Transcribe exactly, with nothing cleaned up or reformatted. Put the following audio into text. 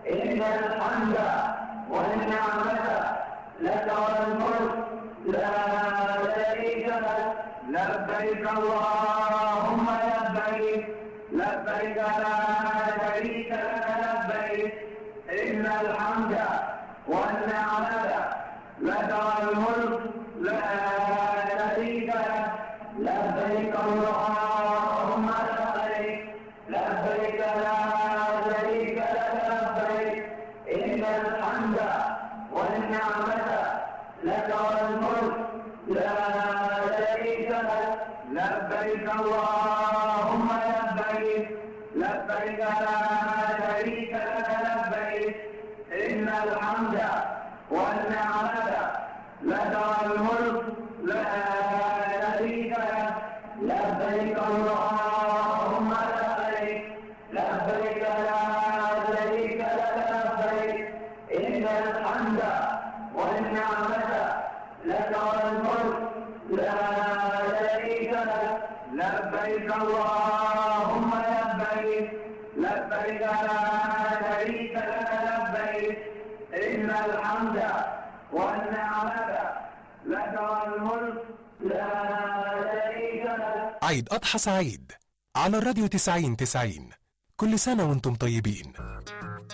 إن الحمد والنعمة لك والملك لا شريك لك. لبيك اللهم لبيك لبيك لا شريك لك لبيك إن الحمد والنعمة لك والملك لا شريك لك. لبيك اللهم لبيك لبيك لا شريك لك لبيك إن الحمد والنعمة لك والملك لا شريك لك. لبيك اللهم لبيك لبيك لا شريك لك لبيك إن الحمد والنعمة لك والملك لا شريك لك. لبيك اللهم لبيك لبيك لا شريك لك لبيك إن الحمد والنعمة لك والملك لا شريك لك. لبيك اللهم لبيك لبيك لا شريك لك لبيك إن الحمد والنعمة لك والملك لا شريك لك. عيد أضحى سعيد على الراديو تسعين تسعين. كل سنة وانتم طيبين.